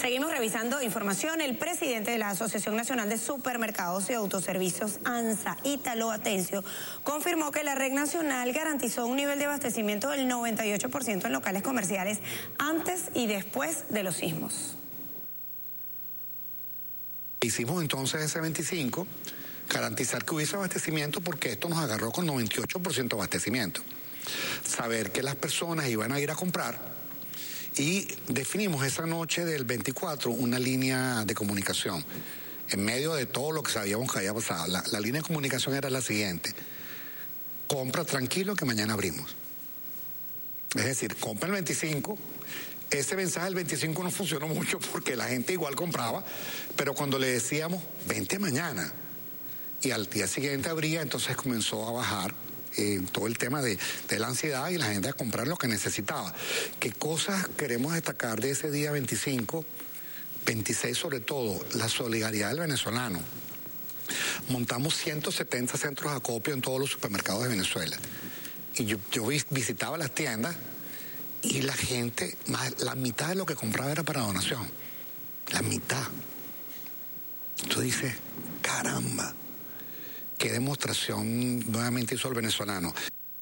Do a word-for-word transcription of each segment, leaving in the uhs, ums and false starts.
Seguimos revisando información. El presidente de la Asociación Nacional de Supermercados y Autoservicios, ANSA, Ítalo Atencio, confirmó que la red nacional garantizó un nivel de abastecimiento del noventa y ocho por ciento en locales comerciales antes y después de los sismos. Hicimos entonces ese veinticinco, garantizar que hubiese abastecimiento, porque esto nos agarró con noventa y ocho por ciento de abastecimiento. Saber que las personas iban a ir a comprar. Y definimos esa noche del veinticuatro una línea de comunicación en medio de todo lo que sabíamos que había pasado. La, la línea de comunicación era la siguiente: compra tranquilo que mañana abrimos. Es decir, compra el veinticinco. Ese mensaje del veinticinco no funcionó mucho porque la gente igual compraba, pero cuando le decíamos vente mañana y al día siguiente abría, entonces comenzó a bajar Eh, todo el tema de, de la ansiedad y la gente a comprar lo que necesitaba. ¿Qué cosas queremos destacar de ese día veinticinco? veintiséis sobre todo, la solidaridad del venezolano. Montamos ciento setenta centros de acopio en todos los supermercados de Venezuela. Y yo, yo visitaba las tiendas y la gente, más, la mitad de lo que compraba era para donación. La mitad. Tú dices, caramba. ¿Qué demostración nuevamente hizo el venezolano?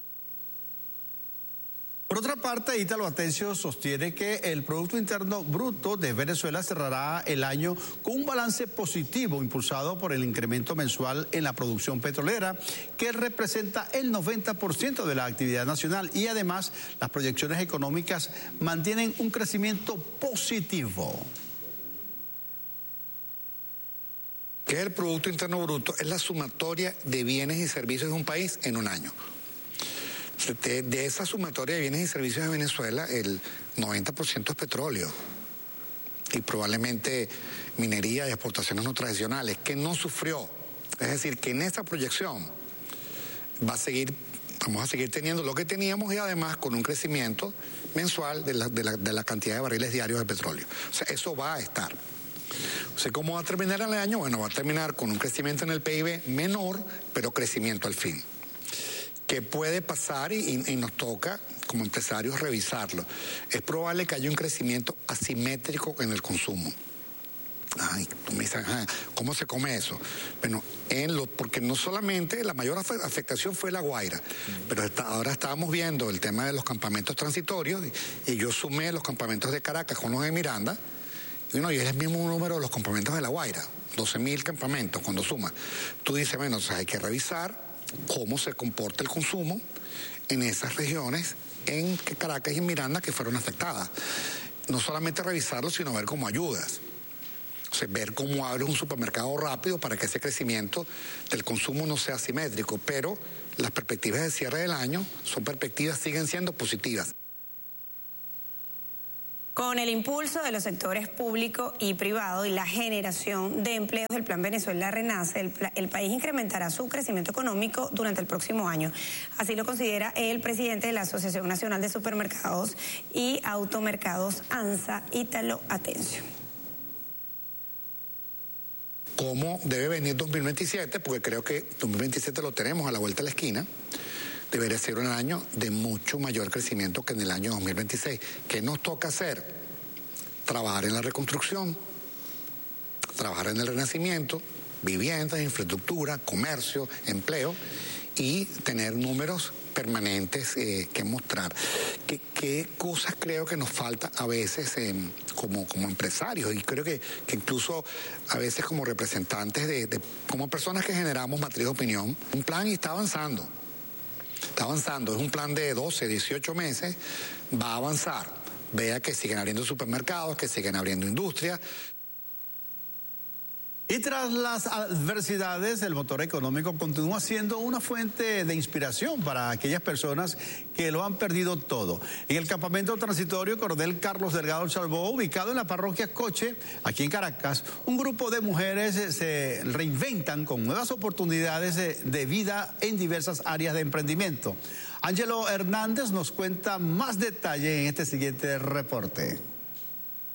Por otra parte, Ítalo Atencio sostiene que el Producto Interno Bruto de Venezuela cerrará el año con un balance positivo impulsado por el incremento mensual en la producción petrolera, que representa el noventa por ciento de la actividad nacional, y además las proyecciones económicas mantienen un crecimiento positivo. ¿Qué es el Producto Interno Bruto? Es la sumatoria de bienes y servicios de un país en un año. De, de esa sumatoria de bienes y servicios de Venezuela, el noventa por ciento es petróleo y probablemente minería y exportaciones no tradicionales, que no sufrió. Es decir, que en esa proyección va a seguir, vamos a seguir teniendo lo que teníamos y además con un crecimiento mensual de la, de la, de la cantidad de barriles diarios de petróleo. O sea, eso va a estar. O sea, ¿cómo va a terminar el año? Bueno, va a terminar con un crecimiento en el P I B menor, pero crecimiento al fin. ¿Qué puede pasar? Y, y nos toca, como empresarios, revisarlo. Es probable que haya un crecimiento asimétrico en el consumo. Ay, tú me dices, ah, ¿cómo se come eso? Bueno, en lo, porque no solamente la mayor afectación fue La Guaira, pero está, ahora estábamos viendo el tema de los campamentos transitorios y, y yo sumé los campamentos de Caracas con los de Miranda. Y, bueno, y es el mismo número de los campamentos de La Guaira, doce mil campamentos cuando suma. Tú dices, bueno, o sea, hay que revisar cómo se comporta el consumo en esas regiones, en Caracas y en Miranda, que fueron afectadas. No solamente revisarlo, sino ver cómo ayudas. O sea, ver cómo abres un supermercado rápido para que ese crecimiento del consumo no sea asimétrico. Pero las perspectivas de cierre del año son perspectivas, siguen siendo positivas. Con el impulso de los sectores público y privado y la generación de empleos del Plan Venezuela Renace, el, el país incrementará su crecimiento económico durante el próximo año. Así lo considera el presidente de la Asociación Nacional de Supermercados y Automercados, ANSA, Ítalo Atencio. ¿Cómo debe venir dos mil veintisiete? Porque creo que dos mil veintisiete lo tenemos a la vuelta de la esquina. Debería ser un año de mucho mayor crecimiento que en el año dos mil veintiséis. ¿Qué nos toca hacer? Trabajar en la reconstrucción, trabajar en el renacimiento, viviendas, infraestructura, comercio, empleo y tener números permanentes eh, que mostrar. ¿Qué, qué cosas creo que nos falta a veces eh, como, como empresarios? Y creo que, que incluso a veces como representantes de, de, como personas que generamos matriz de opinión, un plan y está avanzando. Está avanzando, es un plan de doce, dieciocho meses, va a avanzar. Vea que siguen abriendo supermercados, que siguen abriendo industrias. Y tras las adversidades, el motor económico continúa siendo una fuente de inspiración para aquellas personas que lo han perdido todo. En el campamento transitorio Coronel Carlos Delgado Chalbó, ubicado en la parroquia Coche, aquí en Caracas, un grupo de mujeres se reinventan con nuevas oportunidades de, de vida en diversas áreas de emprendimiento. Ángelo Hernández nos cuenta más detalle en este siguiente reporte.